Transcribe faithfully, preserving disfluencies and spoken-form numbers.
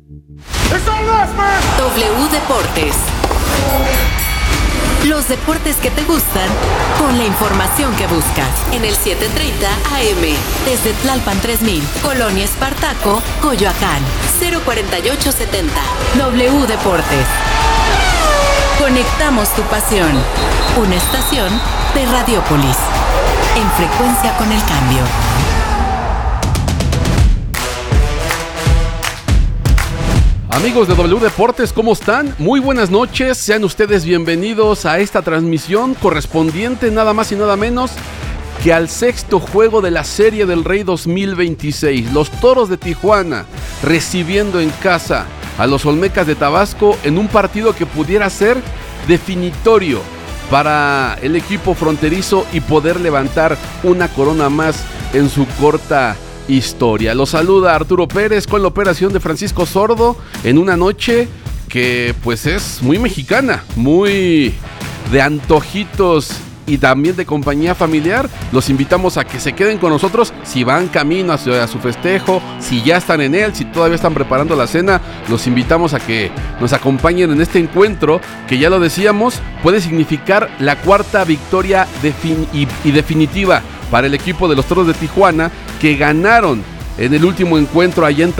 W Deportes. Los deportes que te gustan con la información que buscas en el siete treinta A M desde Tlalpan tres mil, Colonia Espartaco, Coyoacán, cero cuarenta y ocho setenta. W Deportes. Conectamos tu pasión. Una estación de Radiopolis. En frecuencia con el cambio. Amigos de W Deportes, ¿cómo están? Muy buenas noches, sean ustedes bienvenidos a esta transmisión correspondiente nada más y nada menos que al sexto juego de la Serie del Rey dos mil veintiséis. Los Toros de Tijuana recibiendo en casa a los Olmecas de Tabasco en un partido que pudiera ser definitorio para el equipo fronterizo y poder levantar una corona más en su corta historia. Los saluda Arturo Pérez con la operación de Francisco Sordo en una noche que pues es muy mexicana, muy de antojitos y también de compañía familiar. Los invitamos a que se queden con nosotros si van camino a su, a su festejo, si ya están en él, si todavía están preparando la cena. Los invitamos a que nos acompañen en este encuentro que, ya lo decíamos, puede significar la cuarta victoria defin- y, y definitiva para el equipo de los Toros de Tijuana, que ganaron en el último encuentro allá en